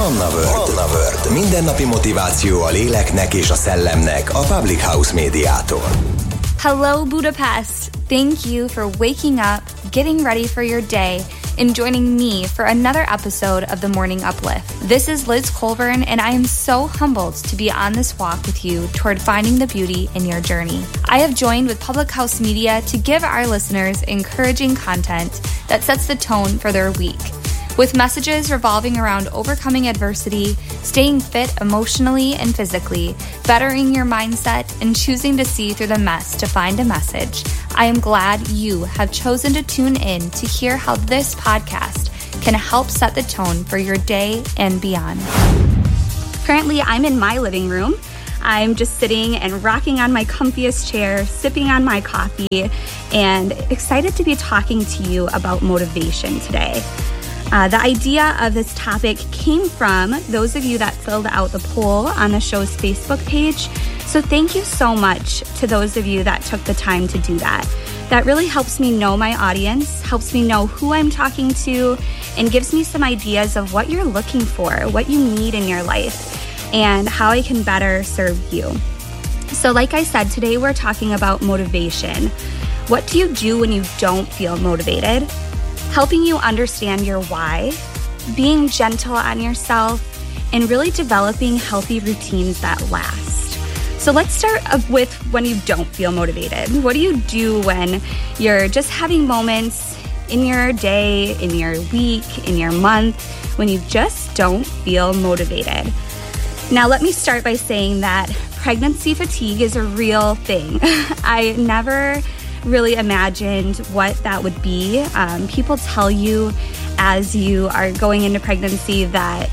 Manna World. Mindennapi motiváció a léleknek és a szellemnek a Public House médiától. Hello, Budapest. Thank you for waking up, getting ready for your day, and joining me for another episode of the Morning Uplift. This is Liz Colburn, and I am so humbled to be on this walk with you toward finding the beauty in your journey. I have joined with Public House Media to give our listeners encouraging content that sets the tone for their week, with messages revolving around overcoming adversity, staying fit emotionally and physically, bettering your mindset, and choosing to see through the mess to find a message. I am glad you have chosen to tune in to hear how this podcast can help set the tone for your day and beyond. Currently, I'm in my living room. I'm just sitting and rocking on my comfiest chair, sipping on my coffee, and excited to be talking to you about motivation today. The idea of this topic came from those of you that filled out the poll on the show's Facebook page. So thank you so much to those of you that took the time to do that. That really helps me know my audience, helps me know who I'm talking to, and gives me some ideas of what you're looking for, what you need in your life, and how I can better serve you. So like I said, today we're talking about motivation. What do you do when you don't feel motivated? Helping you understand your why, being gentle on yourself, and really developing healthy routines that last. So let's start with when you don't feel motivated. What do you do when you're just having moments in your day, in your week, in your month, when you just don't feel motivated? Now, let me start by saying that pregnancy fatigue is a real thing. I never really imagined what that would be. People tell you as you are going into pregnancy that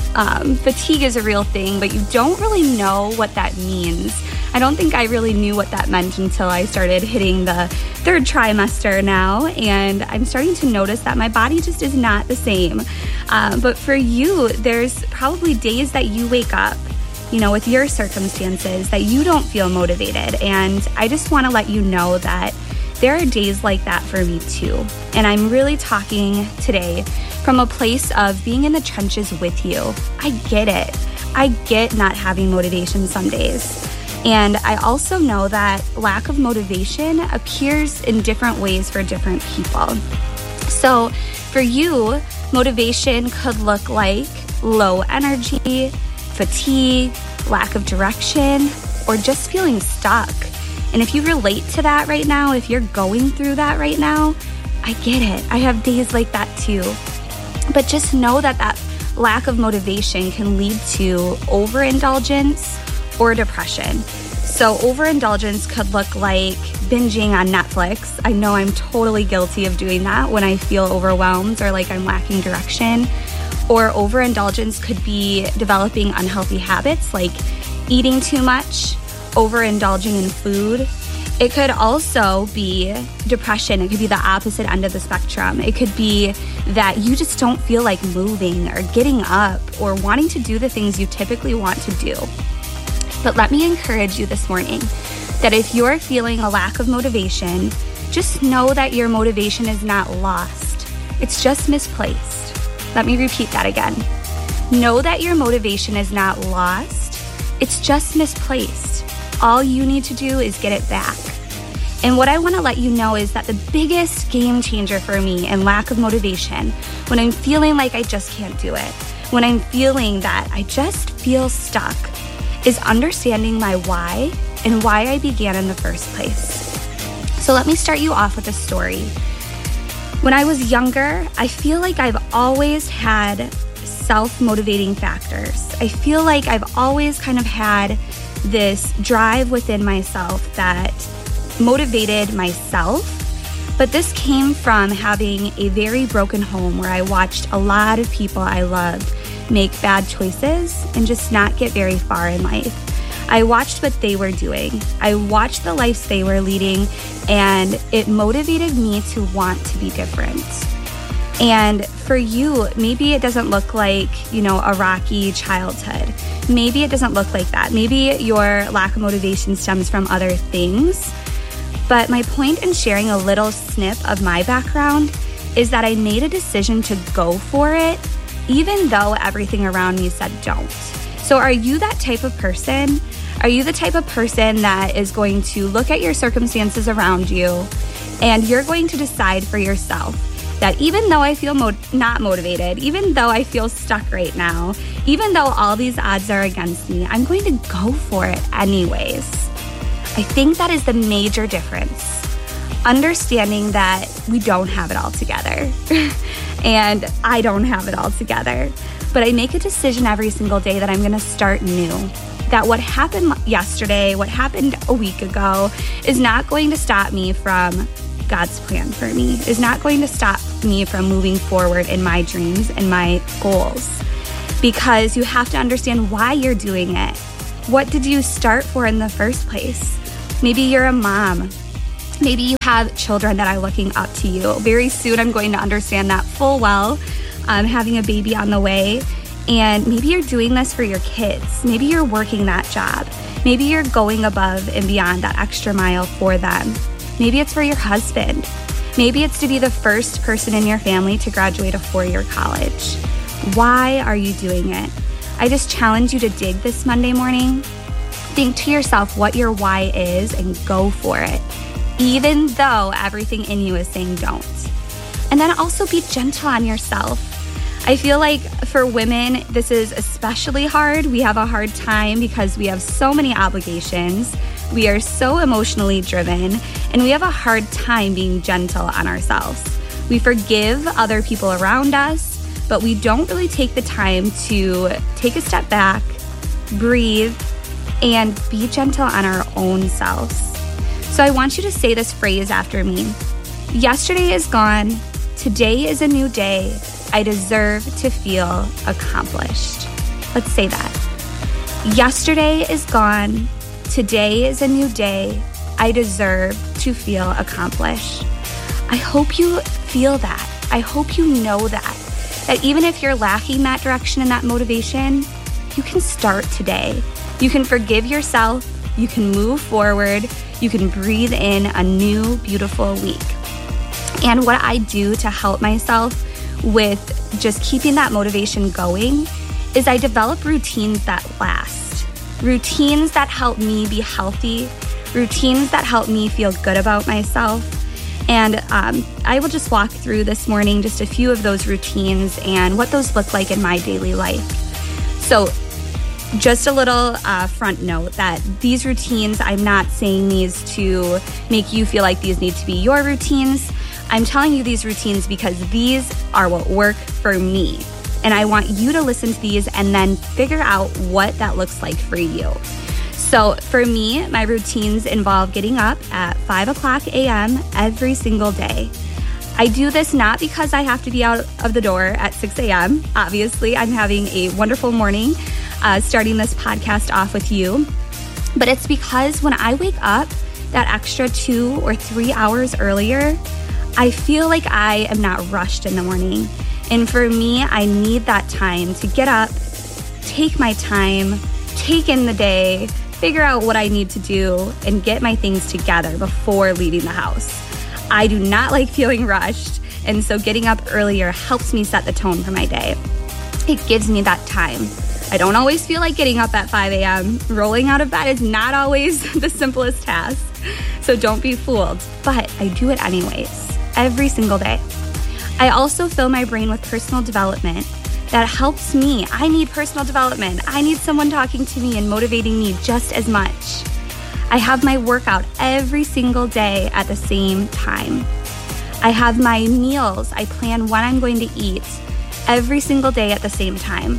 fatigue is a real thing, but you don't really know what that means. I don't think I really knew what that meant until I started hitting the third trimester now, and I'm starting to notice that my body just is not the same. But for you, there's probably days that you wake up, with your circumstances that you don't feel motivated. And I just want to let you know that there are days like that for me too. And I'm really talking today from a place of being in the trenches with you. I get it. I get not having motivation some days. And I also know that lack of motivation appears in different ways for different people. So for you, motivation could look like low energy, fatigue, lack of direction, or just feeling stuck. And if you relate to that right now, if you're going through that right now, I get it. I have days like that too. But just know that lack of motivation can lead to overindulgence or depression. So overindulgence could look like binging on Netflix. I know I'm totally guilty of doing that when I feel overwhelmed or like I'm lacking direction. Or overindulgence could be developing unhealthy habits like eating too much, overindulging in food. It could also be depression. It could be the opposite end of the spectrum. It could be that you just don't feel like moving or getting up or wanting to do the things you typically want to do. But let me encourage you this morning that if you're feeling a lack of motivation, just know that your motivation is not lost. It's just misplaced. Let me repeat that again. Know that your motivation is not lost. It's just misplaced. All you need to do is get it back. And what I want to let you know is that the biggest game changer for me in lack of motivation, when I'm feeling like I just can't do it, when I'm feeling that I just feel stuck, is understanding my why and why I began in the first place. So let me start you off with a story. When I was younger, I feel like I've always had self-motivating factors. I feel like I've always kind of had this drive within myself that motivated myself. But this came from having a very broken home where I watched a lot of people I loved make bad choices and just not get very far in life. I watched what they were doing. I watched the lives they were leading, and it motivated me to want to be different. And for you, maybe it doesn't look like, a rocky childhood. Maybe it doesn't look like that. Maybe your lack of motivation stems from other things. But my point in sharing a little snip of my background is that I made a decision to go for it even though everything around me said don't. So are you that type of person? Are you the type of person that is going to look at your circumstances around you and you're going to decide for yourself that even though I feel not motivated, even though I feel stuck right now, even though all these odds are against me, I'm going to go for it anyways? I think that is the major difference. Understanding that we don't have it all together and I don't have it all together, but I make a decision every single day that I'm going to start new. That what happened yesterday, what happened a week ago is not going to stop me from God's plan for me, is not going to stop me from moving forward in my dreams and my goals. Because you have to understand why you're doing it. What did you start for in the first place? Maybe you're a mom. Maybe you have children that are looking up to you. Very soon I'm going to understand that full well, having a baby on the way. And maybe you're doing this for your kids. Maybe you're working that job. Maybe you're going above and beyond that extra mile for them. Maybe it's for your husband. Maybe it's to be the first person in your family to graduate a 4-year college. Why are you doing it? I just challenge you to dig this Monday morning. Think to yourself what your why is and go for it, even though everything in you is saying don't. And then also be gentle on yourself. I feel like for women, this is especially hard. We have a hard time because we have so many obligations. We are so emotionally driven, and we have a hard time being gentle on ourselves. We forgive other people around us, but we don't really take the time to take a step back, breathe, and be gentle on our own selves. So I want you to say this phrase after me. Yesterday is gone. Today is a new day. I deserve to feel accomplished. Let's say that. Yesterday is gone. Today is a new day. I deserve to feel accomplished. I hope you feel that. I hope you know that even if you're lacking that direction and that motivation, you can start today. You can forgive yourself. You can move forward. You can breathe in a new, beautiful week. And what I do to help myself with just keeping that motivation going is I develop routines that last. Routines that help me be healthy. Routines that help me feel good about myself. And I will just walk through this morning just a few of those routines and what those look like in my daily life. So just a little front note that these routines, I'm not saying these to make you feel like these need to be your routines. I'm telling you these routines because these are what work for me. And I want you to listen to these and then figure out what that looks like for you. So for me, my routines involve getting up at 5 o'clock a.m. every single day. I do this not because I have to be out of the door at 6 a.m. Obviously, I'm having a wonderful morning starting this podcast off with you. But it's because when I wake up that extra 2 or 3 hours earlier, I feel like I am not rushed in the morning. And for me, I need that time to get up, take my time, take in the day, figure out what I need to do, and get my things together before leaving the house. I do not like feeling rushed, and so getting up earlier helps me set the tone for my day. It gives me that time. I don't always feel like getting up at 5 a.m. Rolling out of bed is not always the simplest task, so don't be fooled. But I do it anyways, every single day. I also fill my brain with personal development that helps me. I need personal development. I need someone talking to me and motivating me just as much. I have my workout every single day at the same time. I have my meals. I plan when I'm going to eat every single day at the same time.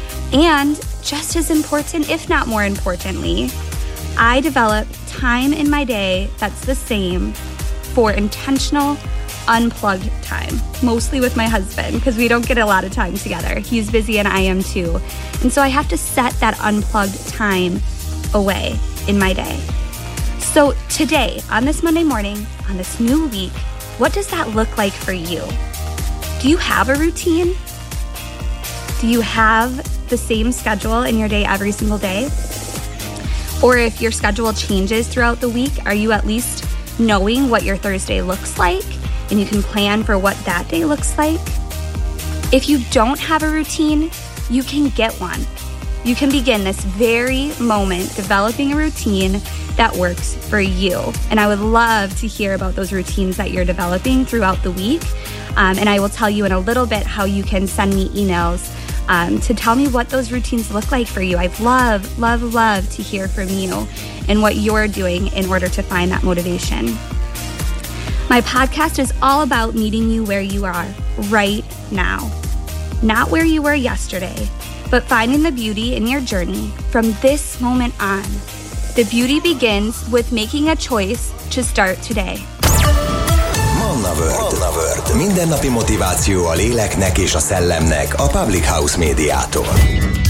And just as important, if not more importantly, I develop time in my day that's the same for intentional, unplugged time, mostly with my husband because we don't get a lot of time together. He's busy and I am too. And so I have to set that unplugged time away in my day. So today, on this Monday morning, on this new week, what does that look like for you? Do you have a routine? Do you have the same schedule in your day every single day? Or if your schedule changes throughout the week, are you at least knowing what your Thursday looks like and you can plan for what that day looks like? If you don't have a routine, you can get one. You can begin this very moment developing a routine that works for you. And I would love to hear about those routines that you're developing throughout the week. And I will tell you in a little bit how you can send me emails to tell me what those routines look like for you. I'd love to hear from you and what you're doing in order to find that motivation. My podcast is all about meeting you where you are right now. Not where you were yesterday, but finding the beauty in your journey from this moment on. The beauty begins with making a choice to start today. Manna World. Mindennapi motiváció a léleknek és a szellemnek a Public House médiától.